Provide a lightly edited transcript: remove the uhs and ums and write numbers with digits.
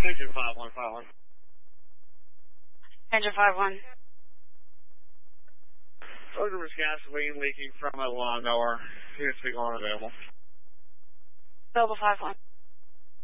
Engine 5151. Engine 51. There's gasoline leaking from a lawnmower. Units be going available. Available 51.